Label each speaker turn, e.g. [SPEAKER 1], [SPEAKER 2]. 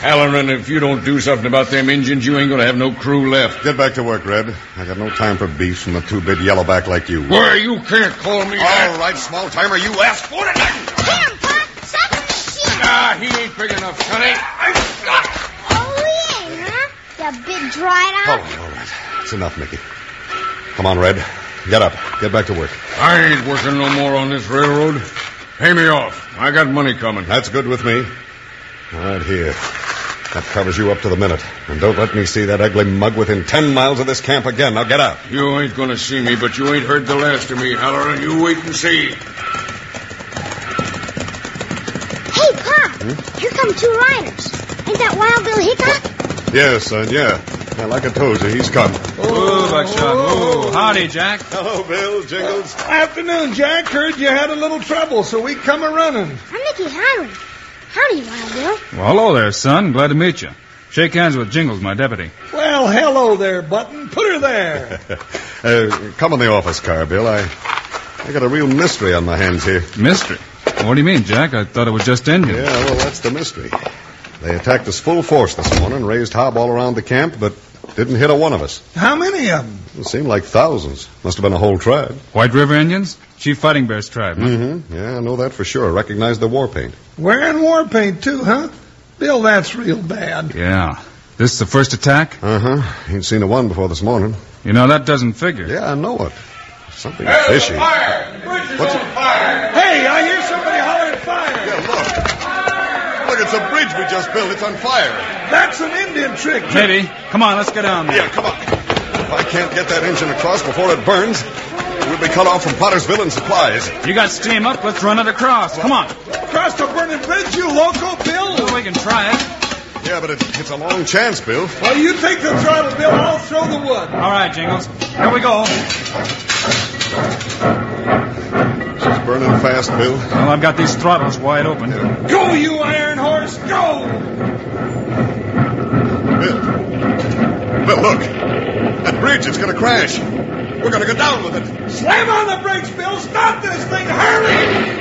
[SPEAKER 1] Halloran, if you don't do something about them engines, you ain't gonna have no crew left.
[SPEAKER 2] Get back to work, Red. I got no time for beefs from a two-bit yellowback like you.
[SPEAKER 1] Well, you can't call me that.
[SPEAKER 2] All right, small-timer, you asked for it.
[SPEAKER 3] Damn, Pop! Stop the machine!
[SPEAKER 1] He ain't big enough, Sonny.
[SPEAKER 3] Oh, he ain't, huh? You big dried out.
[SPEAKER 2] All right. It's enough, Mickey. Come on, Red. Get up. Get back to work.
[SPEAKER 1] I ain't working no more on this railroad. Pay me off. I got money coming.
[SPEAKER 2] That's good with me. All right, here. That covers you up to the minute. And don't let me see that ugly mug within 10 miles of this camp again. Now get out.
[SPEAKER 1] You ain't gonna see me, but you ain't heard the last of me, Halloran. You wait and see.
[SPEAKER 3] Hey, Pop! Here come two riders. Ain't that Wild Bill Hickok?
[SPEAKER 2] Yes, son, yeah. Like I told you, he's coming.
[SPEAKER 4] Oh, Buckshot. Oh, howdy, Jack.
[SPEAKER 2] Hello, Bill. Jingles.
[SPEAKER 5] Afternoon, Jack. Heard you had a little trouble, so we come a-running.
[SPEAKER 3] I'm Mickey Hiram. Howdy, Wild Bill.
[SPEAKER 4] Well, hello there, son. Glad to meet you. Shake hands with Jingles, my deputy.
[SPEAKER 5] Well, hello there, Button. Put her there.
[SPEAKER 2] Come in the office car, Bill. I got a real mystery on my hands here.
[SPEAKER 4] Mystery? What do you mean, Jack? I thought it was just Indians.
[SPEAKER 2] Yeah, well, that's the mystery. They attacked us full force this morning, raised hob all around the camp, but didn't hit a one of us.
[SPEAKER 5] How many of them?
[SPEAKER 2] It seemed like thousands. Must have been a whole tribe.
[SPEAKER 4] White River Indians? Chief Fighting Bear's tribe, huh?
[SPEAKER 2] Mm-hmm. Yeah, I know that for sure. I recognize the war paint.
[SPEAKER 5] Wearing war paint, too, huh? Bill, that's real bad.
[SPEAKER 4] Yeah. This is the first attack?
[SPEAKER 2] Uh-huh. Ain't seen a one before this morning.
[SPEAKER 4] You know, that doesn't figure.
[SPEAKER 2] Yeah, I know it. Something fishy.
[SPEAKER 1] Fire! The bridge is on fire!
[SPEAKER 5] Hey, I hear somebody hollering fire.
[SPEAKER 2] Yeah, look. Look, it's a bridge we just built. It's on fire.
[SPEAKER 5] That's an Indian trick.
[SPEAKER 4] Maybe. Come on, let's get down there.
[SPEAKER 2] Yeah, come on. If I can't get that engine across before it burns, we'll be cut off from Pottersville and supplies.
[SPEAKER 4] You got steam up. Let's run it across. Come on.
[SPEAKER 5] Across the burning bridge, you loco, Bill?
[SPEAKER 4] Well, we can try it.
[SPEAKER 2] Yeah, but it's a long chance, Bill.
[SPEAKER 5] Well, you take the throttle, Bill. I'll throw the wood.
[SPEAKER 4] All right, Jingles. Here we go.
[SPEAKER 2] She's burning fast, Bill.
[SPEAKER 4] Well, I've got these throttles wide open.
[SPEAKER 5] Go, you iron horse, go!
[SPEAKER 2] Bill, look. That bridge, it's going to crash. We're going to go down with it.
[SPEAKER 5] Slam on the brakes, Bill. Stop this thing. Hurry!